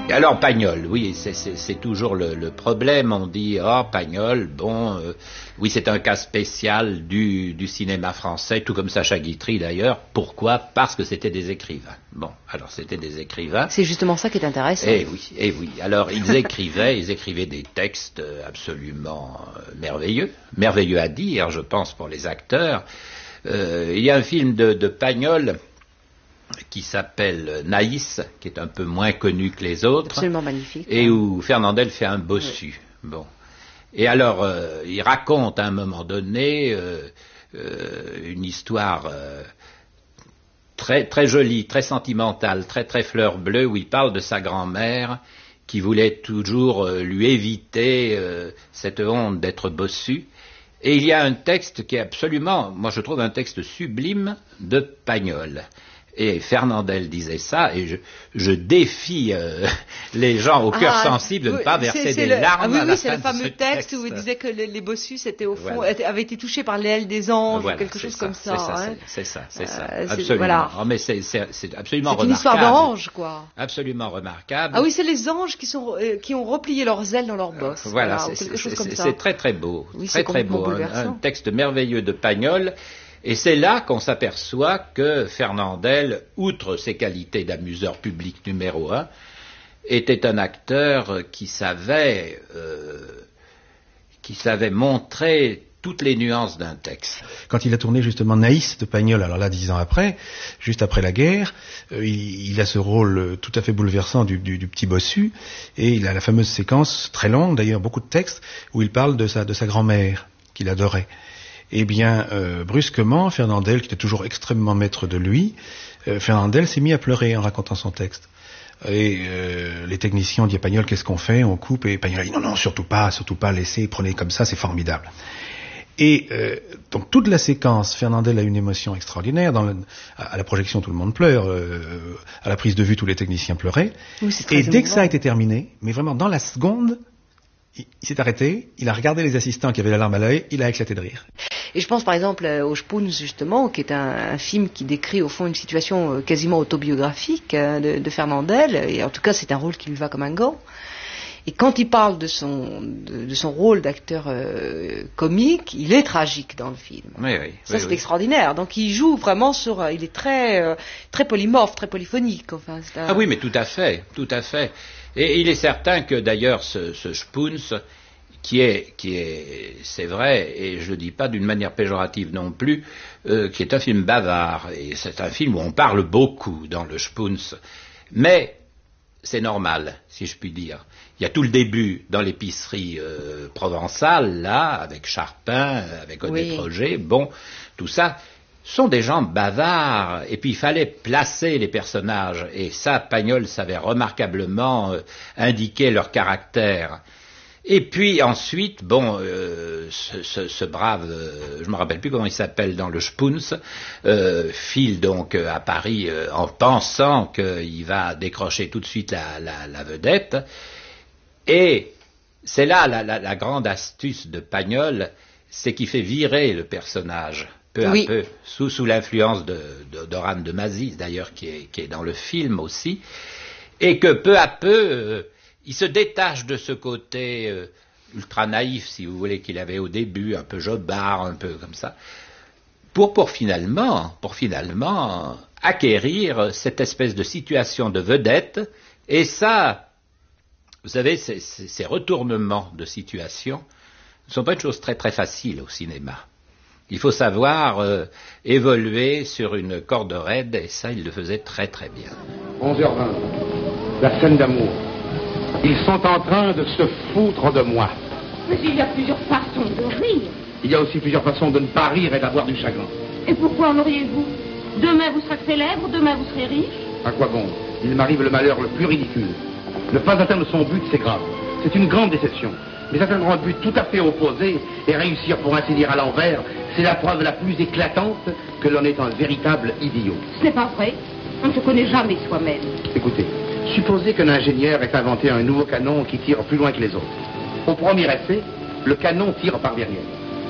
Alors Pagnol, oui, c'est toujours le problème. On dit, oh Pagnol, bon, oui, c'est un cas spécial du cinéma français, tout comme Sacha Guitry d'ailleurs. Pourquoi? Parce que c'était des écrivains. Bon, alors c'était des écrivains. C'est justement ça qui est intéressant. Eh oui. Alors ils écrivaient des textes absolument merveilleux à dire, je pense, pour les acteurs. Il y a un film de Pagnol qui s'appelle Naïs, qui est un peu moins connu que les autres. Absolument magnifique. Et où Fernandel fait un bossu. Oui. Bon. Et alors, il raconte à un moment donné une histoire très, très jolie, très sentimentale, très, très fleur bleue, où il parle de sa grand-mère qui voulait toujours lui éviter cette honte d'être bossu. Et il y a un texte qui est absolument, moi je trouve un texte sublime de Pagnol. Et Fernandel disait ça, et je défie les gens au cœur sensible de ne pas verser des larmes à la fin de ce texte. C'est le fameux texte où il disait que les bossus, c'était au fond, avaient été touchés par l'aile des anges, ou quelque chose comme ça. C'est ça, absolument. Voilà. Oh, mais c'est absolument remarquable. C'est une histoire d'ange, quoi. Absolument remarquable. Ah oui, c'est les anges qui ont replié leurs ailes dans leurs bosses. Voilà, c'est très très beau. Oui, très très beau. Un texte merveilleux de Pagnol. Et c'est là qu'on s'aperçoit que Fernandel, outre ses qualités d'amuseur public numéro 1, était un acteur qui savait montrer toutes les nuances d'un texte. Quand il a tourné justement Naïs de Pagnol, alors là 10 ans après, juste après la guerre, il a ce rôle tout à fait bouleversant du petit bossu, et il a la fameuse séquence très longue, d'ailleurs beaucoup de textes, où il parle de sa grand-mère qu'il adorait. Eh bien, brusquement, Fernandel, qui était toujours extrêmement maître de lui, Fernandel s'est mis à pleurer en racontant son texte. Et les techniciens ont dit à Pagnol, qu'est-ce qu'on fait? On coupe? Et Pagnol a dit, non, surtout pas, laissez, prenez comme ça, c'est formidable. Et donc toute la séquence, Fernandel a une émotion extraordinaire. À la projection, tout le monde pleure. À la prise de vue, tous les techniciens pleuraient. Oui, et dès que ça a été terminé, mais vraiment dans la seconde, il s'est arrêté, il a regardé les assistants qui avaient la larme à l'œil, il a éclaté de rire. Et je pense par exemple au Spoons justement, qui est un film qui décrit au fond une situation quasiment autobiographique de Fernandel, et en tout cas c'est un rôle qui lui va comme un gant. Et quand il parle de son rôle d'acteur comique, il est tragique dans le film. Oui, c'est extraordinaire. Donc il joue vraiment il est très très polymorphe, très polyphonique. Enfin, Ah oui, mais tout à fait. Et il est certain que d'ailleurs ce Spoons, qui est, c'est vrai, et je le dis pas d'une manière péjorative non plus, qui est un film bavard, et c'est un film où on parle beaucoup dans le Spoons, mais c'est normal, si je puis dire. Il y a tout le début dans l'épicerie provençale, là, avec Charpin, avec Odette Roger, bon, tout ça sont des gens bavards, et puis il fallait placer les personnages, et ça, Pagnol savait remarquablement indiquer leur caractère. Et puis ensuite, bon, ce brave, je me rappelle plus comment il s'appelle dans le Spoons, file donc à Paris en pensant qu'il va décrocher tout de suite la vedette. Et c'est là la grande astuce de Pagnol, c'est qu'il fait virer le personnage peu à peu, sous l'influence d'Oran de Mazis d'ailleurs, qui est dans le film aussi, et que peu à peu, il se détache de ce côté ultra naïf, si vous voulez, qu'il avait au début, un peu jobard, un peu comme ça, pour finalement acquérir cette espèce de situation de vedette. Et ça, vous savez, ces retournements de situation ne sont pas une chose très très facile au cinéma. Il faut savoir évoluer sur une corde raide, et ça, il le faisait très très bien. 11h20, la scène d'amour. Ils sont en train de se foutre de moi. Mais il y a plusieurs façons de rire. Il y a aussi plusieurs façons de ne pas rire et d'avoir du chagrin. Et pourquoi en auriez-vous? Demain vous serez célèbre, demain vous serez riche. À quoi bon? Il m'arrive le malheur le plus ridicule. Ne pas atteindre son but, c'est grave. C'est une grande déception. Mais atteindre un but tout à fait opposé et réussir pour ainsi dire à l'envers, c'est la preuve la plus éclatante que l'on est un véritable idiot. Ce n'est pas vrai. On ne se connaît jamais soi-même. Écoutez, supposez qu'un ingénieur ait inventé un nouveau canon qui tire plus loin que les autres. Au premier essai, le canon tire par derrière.